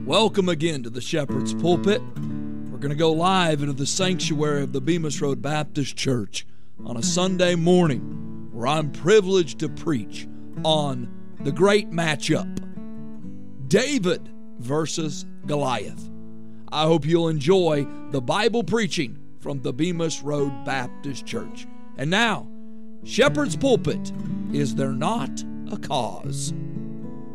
Welcome again to the Shepherd's Pulpit. We're going to go live into the sanctuary of the Bemis Road Baptist Church on a Sunday morning where I'm privileged to preach on the great matchup, David versus Goliath. I hope you'll enjoy the Bible preaching from the Bemis Road Baptist Church. And now, Shepherd's Pulpit, is there not a cause?